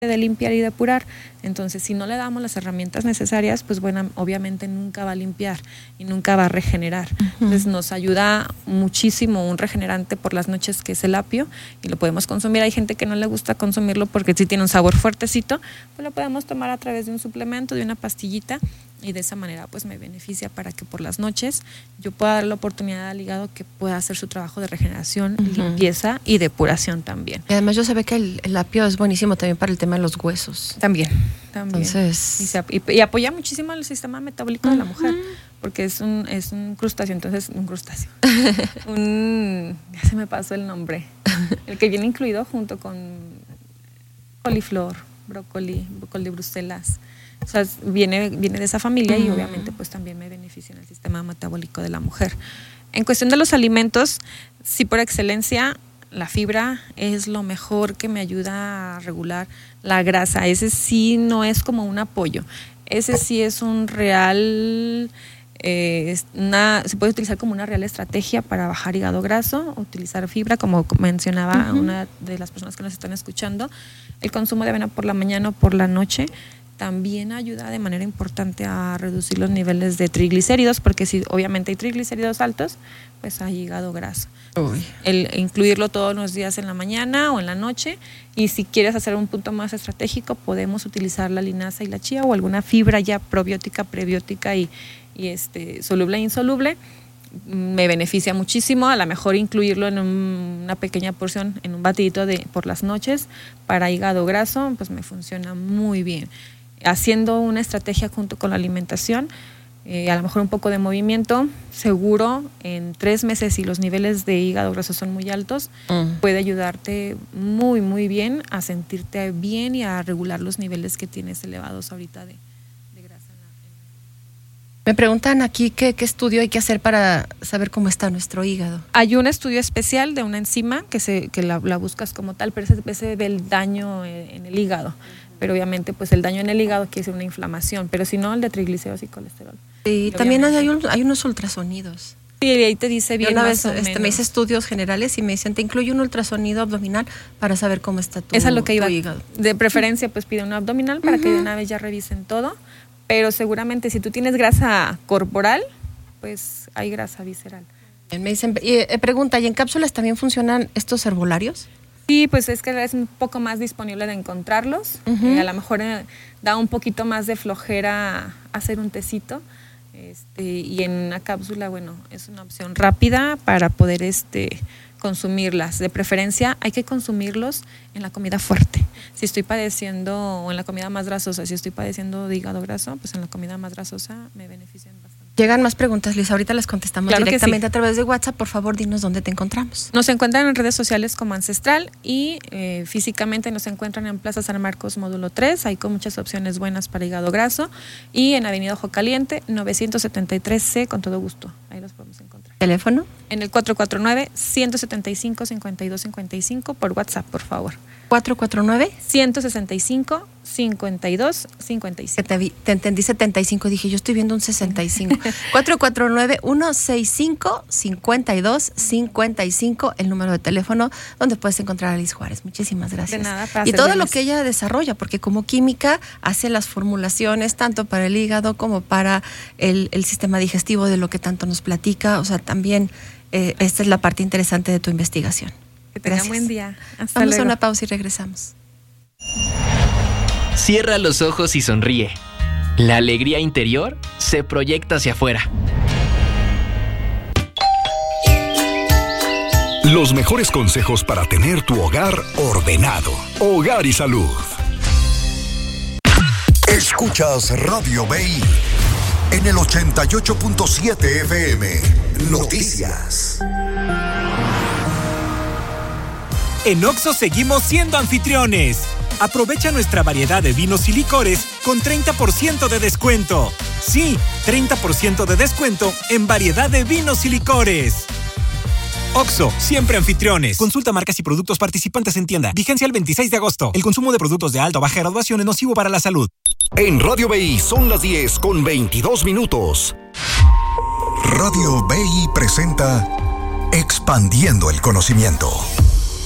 de limpiar y depurar. Entonces, si no le damos las herramientas necesarias, pues bueno, obviamente nunca va a limpiar y nunca va a regenerar. Entonces, nos ayuda muchísimo un regenerante por las noches que es el apio y lo podemos consumir. Hay gente que no le gusta consumirlo porque sí tiene un sabor fuertecito, pues lo podemos tomar a través de un suplemento, de una pastillita, y de esa manera pues me beneficia para que por las noches yo pueda dar la oportunidad al hígado que pueda hacer su trabajo de regeneración, limpieza y depuración también. Y además yo sé que el apio es buenísimo también para el tema de los huesos. También. Entonces... Y apoya muchísimo el sistema metabólico de la mujer, porque es un crustáceo, entonces un crustáceo. Ya se me pasó el nombre. El que viene incluido junto con coliflor, brócoli de Bruselas. O sea, viene de esa familia y obviamente pues también me beneficia en el sistema metabólico de la mujer. En cuestión de los alimentos, sí, por excelencia, la fibra es lo mejor que me ayuda a regular la grasa. Ese sí no es como un apoyo. Ese sí es un real... se puede utilizar como una real estrategia para bajar hígado graso, utilizar fibra, como mencionaba una de las personas que nos están escuchando. El consumo de avena por la mañana o por la noche también ayuda de manera importante a reducir los niveles de triglicéridos, porque si obviamente hay triglicéridos altos, pues hay hígado graso. El incluirlo todos los días en la mañana o en la noche, y si quieres hacer un punto más estratégico, podemos utilizar la linaza y la chía o alguna fibra ya probiótica, prebiótica y soluble e insoluble. Me beneficia muchísimo, a lo mejor incluirlo en una pequeña porción, en un batidito por las noches para hígado graso, pues me funciona muy bien. Haciendo una estrategia junto con la alimentación, a lo mejor un poco de movimiento, seguro en 3 meses, si los niveles de hígado graso son muy altos, puede ayudarte muy, muy bien a sentirte bien y a regular los niveles que tienes elevados ahorita de grasa. Me preguntan aquí qué estudio hay que hacer para saber cómo está nuestro hígado. Hay un estudio especial de una enzima que la buscas como tal, pero ese ve el daño en el hígado. Pero obviamente pues el daño en el hígado quiere decir una inflamación, pero si no, el de triglicéridos y colesterol. Sí, también hay unos ultrasonidos. Sí, ahí te dice bien. Una vez me hice estudios generales y me dicen, te incluye un ultrasonido abdominal para saber cómo está tu, es a lo que iba. Tu hígado. De preferencia pues pide un abdominal para que de una vez ya revisen todo, pero seguramente si tú tienes grasa corporal, pues hay grasa visceral. Me dicen, pregunta, ¿y en cápsulas también funcionan estos herbolarios? Sí, pues es que es un poco más disponible de encontrarlos. A lo mejor da un poquito más de flojera hacer un tecito. Y en una cápsula, bueno, es una opción rápida para poder consumirlas. De preferencia, hay que consumirlos en la comida fuerte. Si estoy padeciendo, o en la comida más grasosa, si estoy padeciendo de hígado graso, pues en la comida más grasosa me benefician bastante. Llegan más preguntas, Luis. Ahorita las contestamos claro directamente sí. A través de WhatsApp. Por favor, dinos dónde te encontramos. Nos encuentran en redes sociales como Ancestral y físicamente nos encuentran en Plaza San Marcos, módulo 3. Hay con muchas opciones buenas para hígado graso. Y en Avenida Ojo Caliente, 973C, con todo gusto. Ahí los podemos encontrar. ¿Teléfono? En el 449-175-5255 por WhatsApp, por favor. 449-165-5255. Te entendí 75, dije, yo estoy viendo un 65. 449-165-5255, el número de teléfono donde puedes encontrar a Liz Juárez. Muchísimas gracias. De nada, para y todo servirles. lo que ella desarrolla, porque como química hace las formulaciones tanto para el hígado como para el sistema digestivo, de lo que tanto nos platica. O sea, también esta es la parte interesante de tu investigación. Que tengan Gracias. buen día. Hasta Vamos luego. a una pausa y regresamos. Cierra los ojos y sonríe. La alegría interior se proyecta hacia afuera. Los mejores consejos para tener tu hogar ordenado. Hogar y Salud. Escuchas Radio BI en el 88.7 FM. Noticias. En Oxxo seguimos siendo anfitriones. Aprovecha nuestra variedad de vinos y licores con 30% de descuento. Sí, 30% de descuento en variedad de vinos y licores. Oxxo, siempre anfitriones. Consulta marcas y productos participantes en tienda. Vigencia el 26 de agosto. El consumo de productos de alta o baja graduación es nocivo para la salud. En Radio BI son las 10:22. Radio BI presenta Expandiendo el Conocimiento.